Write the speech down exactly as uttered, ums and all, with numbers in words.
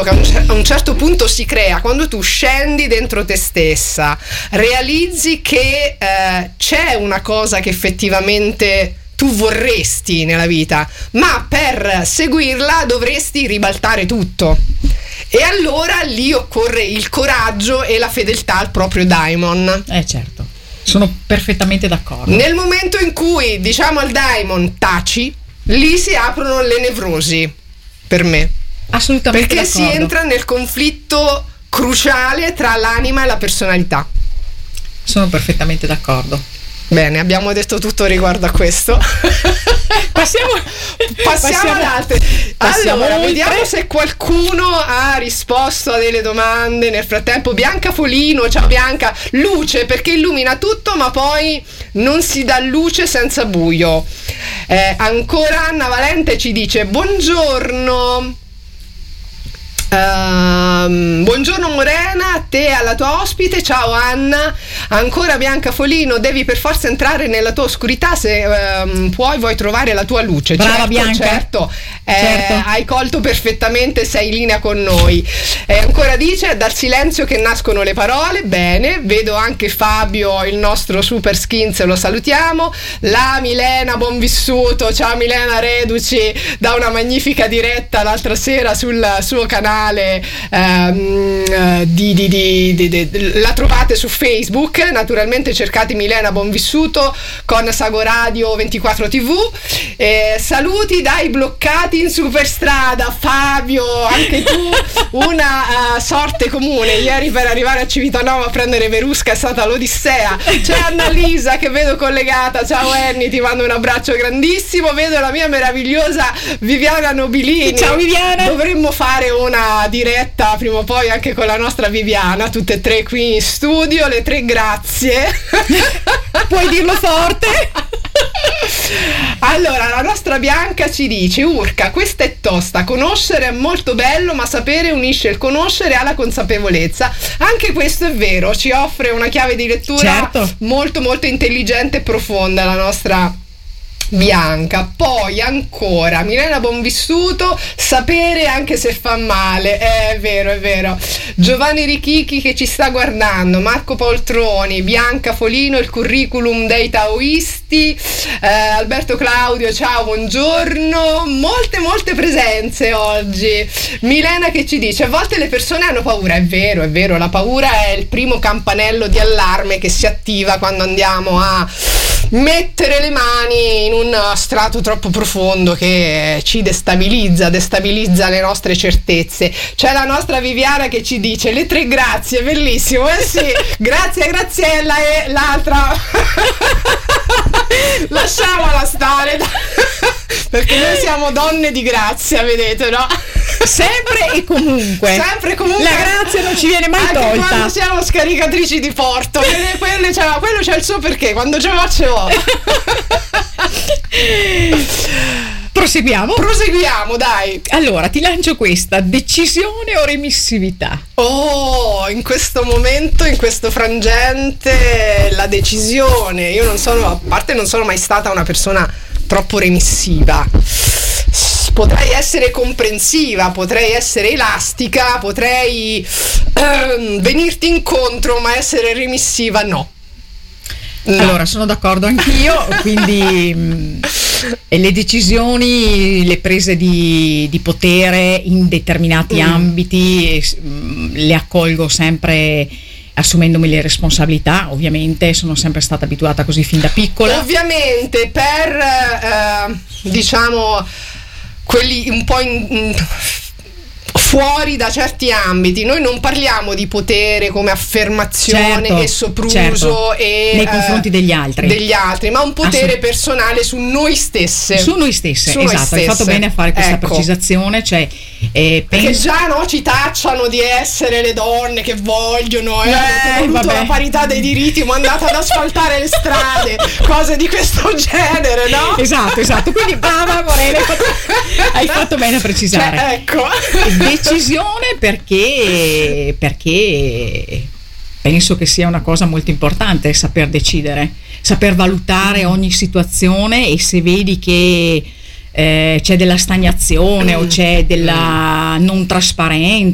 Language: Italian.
che a un certo punto si crea quando tu scendi dentro te stessa, realizzi che eh, c'è una cosa che effettivamente tu vorresti nella vita, ma per seguirla dovresti ribaltare tutto. E allora lì occorre il coraggio e la fedeltà al proprio daimon. Eh certo, sono perfettamente d'accordo. Nel momento in cui diciamo al daimon taci, lì si aprono le nevrosi, per me. Assolutamente perché d'accordo. si entra nel conflitto cruciale tra l'anima e la personalità. Sono perfettamente d'accordo. Bene, abbiamo detto tutto riguardo a questo. Passiamo, passiamo, passiamo ad altre. Passiamo allora, oltre. Vediamo se qualcuno ha risposto a delle domande nel frattempo. Bianca Folino, ciao Bianca. Luce, perché illumina tutto, ma poi non si dà luce senza buio. Eh, ancora Anna Valente ci dice: buongiorno. Uh, buongiorno Morena, a te e alla tua ospite. Ciao Anna. Ancora Bianca Folino, devi per forza entrare nella tua oscurità, se uh, puoi vuoi trovare la tua luce. Brava certo, Bianca, certo, eh, certo. Hai colto perfettamente, sei in linea con noi. E ancora dice: è dal silenzio che nascono le parole. Bene, vedo anche Fabio, il nostro super skins, lo salutiamo. La Milena Buonvissuto, ciao Milena Reduci, da una magnifica diretta l'altra sera sul suo canale. Ehm, di, di, di, di, di, la trovate su Facebook, naturalmente cercate Milena Buonvissuto con Sago Radio ventiquattro tivù. Eh, saluti dai bloccati in superstrada. Fabio, anche tu una uh, sorte comune. Ieri per arrivare a Civitanova a prendere Verusca è stata l'odissea. C'è Annalisa che vedo collegata, ciao Annie, ti mando un abbraccio grandissimo. Vedo la mia meravigliosa Viviana Nobilini, ciao Viviana. Dovremmo fare una diretta prima o poi anche con la nostra Viviana, tutte e tre qui in studio, le tre grazie. Puoi dirlo forte. Allora la nostra Bianca ci dice: Urca, questa è tosta, conoscere è molto bello, ma sapere unisce il conoscere alla consapevolezza. Anche questo è vero, ci offre una chiave di lettura, certo, molto molto intelligente e profonda la nostra Bianca. Poi ancora Milena Buonvissuto, sapere anche se fa male, è vero, è vero. Giovanni Richichi che ci sta guardando, Marco Poltroni, Bianca Folino, il curriculum dei taoisti, eh, Alberto Claudio, ciao, buongiorno. Molte molte presenze oggi. Milena che ci dice: a volte le persone hanno paura. È vero, è vero, la paura è il primo campanello di allarme che si attiva quando andiamo a mettere le mani in un strato troppo profondo che ci destabilizza, destabilizza le nostre certezze. C'è la nostra Viviana che ci dice: le tre grazie, bellissimo, eh sì, grazie Graziella e l'altra lasciamola stare, perché noi siamo donne di grazia, vedete, no? Sempre e comunque. Sempre e comunque. La grazia non ci viene mai anche tolta. Quando siamo scaricatrici di porto, quelle, quelle c'è, quello c'è il suo perché, quando ce l'ho ce l'ho. Proseguiamo? Proseguiamo, dai. Allora, ti lancio questa: decisione o remissività? Oh, in questo momento, in questo frangente, la decisione. Io non sono, a parte non sono mai stata una persona troppo remissiva. Potrei essere comprensiva, potrei essere elastica, potrei ehm, venirti incontro, ma essere remissiva no. No. Allora, sono d'accordo anch'io, quindi mh, le decisioni, le prese di, di potere in determinati mm. ambiti mh, le accolgo sempre assumendomi le responsabilità. Ovviamente sono sempre stata abituata così fin da piccola. Ovviamente per eh, diciamo quelli un po' in, in, fuori da certi ambiti. Noi non parliamo di potere come affermazione, certo, e sopruso, certo, e nei confronti eh, degli altri degli altri, ma un potere Assolut- personale su noi stesse. Su noi stesse, su esatto, noi stesse. Hai fatto bene a fare questa ecco. precisazione, cioè eh, perché penso... già no ci tacciano di essere le donne che vogliono eh, eh, voluto la parità dei diritti, mandate ad asfaltare le strade, cose di questo genere, no? Esatto, esatto. Quindi brava Morena, hai fatto, hai fatto bene a precisare. Cioè, ecco. Decisione perché perché penso che sia una cosa molto importante saper decidere, saper valutare ogni situazione, e se vedi che eh, c'è della stagnazione mm. o c'è della non trasparenza